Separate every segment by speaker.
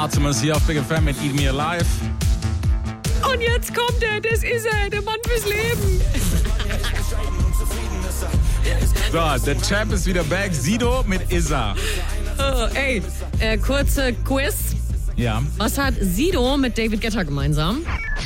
Speaker 1: Artemis hier auf Big FM mit Eat Me Alive.
Speaker 2: Und jetzt kommt er, das ist er, der Mann fürs Leben.
Speaker 1: So, der Champ ist wieder back. Sido mit Issa.
Speaker 2: Kurze Quiz.
Speaker 1: Ja.
Speaker 2: Was hat Sido mit David Guetta gemeinsam?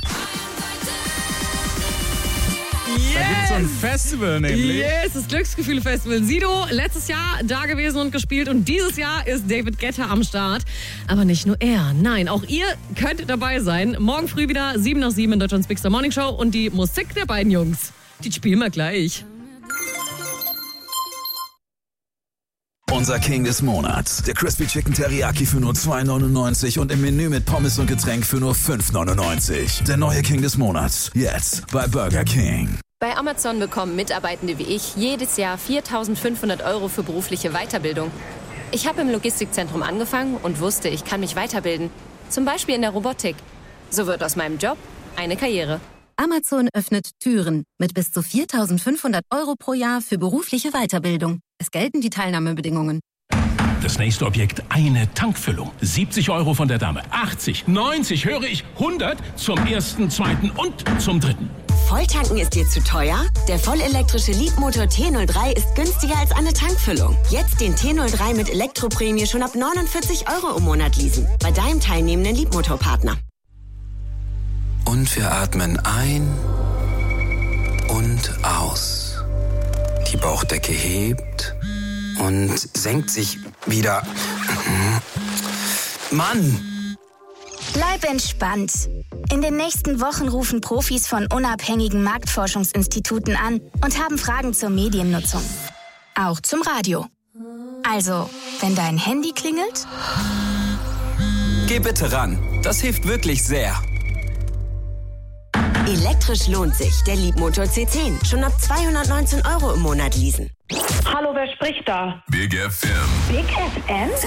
Speaker 1: Da gibt es so ein Festival nämlich.
Speaker 2: Yes, das Glücksgefühle-Festival. Sido, letztes Jahr da gewesen und gespielt und dieses Jahr ist David Guetta am Start. Aber nicht nur er, nein, auch ihr könnt dabei sein. Morgen früh wieder 7 nach 7 in Deutschlands Big Star Morning Show und die Musik der beiden Jungs, die spielen wir gleich.
Speaker 3: Unser King des Monats. Der Crispy Chicken Teriyaki für nur $2,99 und im Menü mit Pommes und Getränk für nur $5,99. Der neue King des Monats. Jetzt bei Burger King.
Speaker 4: Bei Amazon bekommen Mitarbeitende wie ich jedes Jahr 4.500 € für berufliche Weiterbildung. Ich habe im Logistikzentrum angefangen und wusste, ich kann mich weiterbilden. Zum Beispiel in der Robotik. So wird aus meinem Job eine Karriere.
Speaker 5: Amazon öffnet Türen mit bis zu 4.500 € pro Jahr für berufliche Weiterbildung. Es gelten die Teilnahmebedingungen.
Speaker 6: Das nächste Objekt, eine Tankfüllung. 70 € von der Dame. 80, 90, höre ich, 100 zum ersten, zweiten und zum dritten.
Speaker 7: Volltanken ist dir zu teuer? Der vollelektrische Leapmotor T03 ist günstiger als eine Tankfüllung. Jetzt den T03 mit Elektroprämie schon ab 49 € im Monat leasen. Bei deinem teilnehmenden Leapmotor-Partner.
Speaker 8: Und wir atmen ein und aus. Die Bauchdecke hebt und senkt sich wieder. Mann!
Speaker 9: Bleib entspannt. In den nächsten Wochen rufen Profis von unabhängigen Marktforschungsinstituten an und haben Fragen zur Mediennutzung. Auch zum Radio. Also, wenn dein Handy klingelt?
Speaker 8: Geh bitte ran. Das hilft wirklich sehr.
Speaker 7: Elektrisch lohnt sich. Der Leapmotor C10. Schon ab 219 € im Monat leasen.
Speaker 10: Hallo, wer spricht da?
Speaker 11: Big FM.
Speaker 10: Big FM?